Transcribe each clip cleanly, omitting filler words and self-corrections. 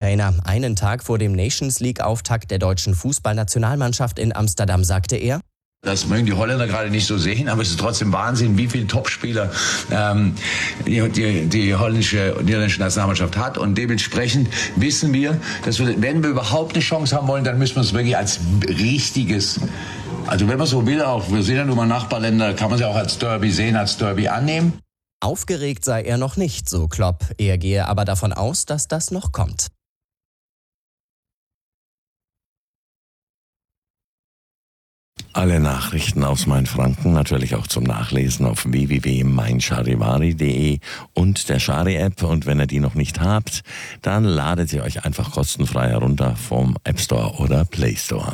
Trainer. Einen Tag vor dem Nations League-Auftakt der deutschen Fußballnationalmannschaft in Amsterdam sagte er: Das mögen die Holländer gerade nicht so sehen, aber es ist trotzdem Wahnsinn, wie viele Topspieler die holländische und niederländische Nationalmannschaft hat. Und dementsprechend wissen wir, dass wir, wenn wir überhaupt eine Chance haben wollen, dann müssen wir es wirklich als richtiges, also wenn man so will, auch wir sehen ja nun mal Nachbarländer, kann man sie auch als Derby sehen, als Derby annehmen. Aufgeregt sei er noch nicht, so Klopp. Er gehe aber davon aus, dass das noch kommt. Alle Nachrichten aus Mainfranken natürlich auch zum Nachlesen auf www.meincharivari.de und der Chari-App. Und wenn ihr die noch nicht habt, dann ladet ihr euch einfach kostenfrei herunter vom App Store oder Play Store.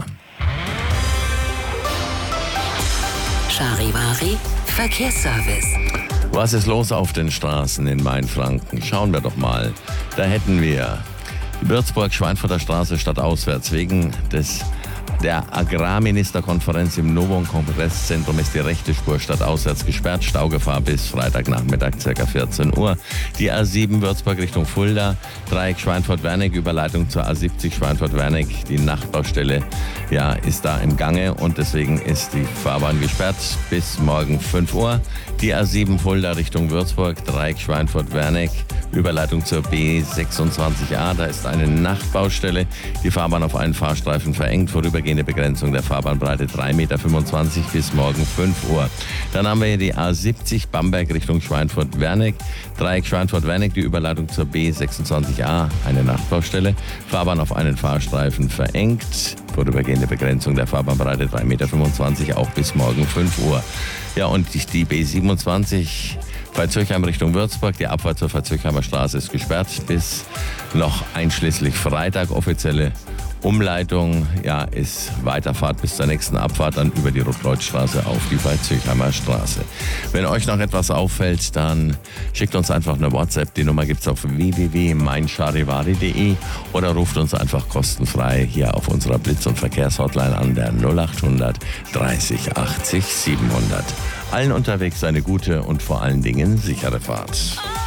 Charivari Verkehrsservice. Was ist los auf den Straßen in Mainfranken? Schauen wir doch mal. Da hätten wir die Würzburg-Schweinfurter Straße stadtauswärts wegen der Agrarministerkonferenz im Novum-Kongresszentrum ist die rechte Spur stadtauswärts gesperrt. Staugefahr bis Freitagnachmittag ca. 14 Uhr. Die A7 Würzburg Richtung Fulda, Dreieck Schweinfurt-Wernig, Überleitung zur A70 Schweinfurt-Wernig. Die Nachtbaustelle ist da im Gange und deswegen ist die Fahrbahn gesperrt bis morgen 5 Uhr. Die A7 Fulda Richtung Würzburg, Dreieck Schweinfurt-Wernig, Überleitung zur B26a. Da ist eine Nachtbaustelle. Die Fahrbahn auf einen Fahrstreifen verengt. Vorübergehende Begrenzung der Fahrbahnbreite 3,25 Meter bis morgen 5 Uhr. Dann haben wir hier die A70 Bamberg Richtung Schweinfurt-Wernig. Dreieck Schweinfurt-Wernig, die Überleitung zur B26a. Eine Nachtbaustelle. Fahrbahn auf einen Fahrstreifen verengt. Vorübergehende Begrenzung der Fahrbahnbreite 3,25 Meter auch bis morgen 5 Uhr. Ja, und die B27 Veitshöchheim Richtung Würzburg, die Abfahrt zur Veitshöchheimer Straße ist gesperrt bis noch einschließlich Freitag. Offizielle Umleitung ist Weiterfahrt bis zur nächsten Abfahrt, dann über die Rotkreuzstraße auf die Veitshöchheimer Straße. Wenn euch noch etwas auffällt, dann schickt uns einfach eine WhatsApp. Die Nummer gibt's auf www.meincharivari.de oder ruft uns einfach kostenfrei hier auf unserer Blitz- und Verkehrshotline an, der 0800 30 80 700. Allen unterwegs eine gute und vor allen Dingen sichere Fahrt.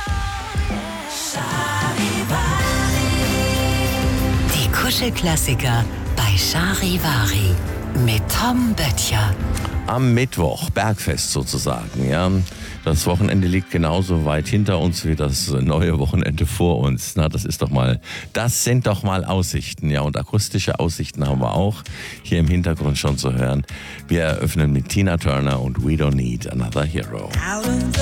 Die Kuschelklassiker bei Charivari mit Tom Böttcher. Am Mittwoch, Bergfest sozusagen, ja. Das Wochenende liegt genauso weit hinter uns wie das neue Wochenende vor uns. Das sind doch mal Aussichten, ja. Und akustische Aussichten haben wir auch hier im Hintergrund schon zu hören. Wir eröffnen mit Tina Turner und We Don't Need Another Hero.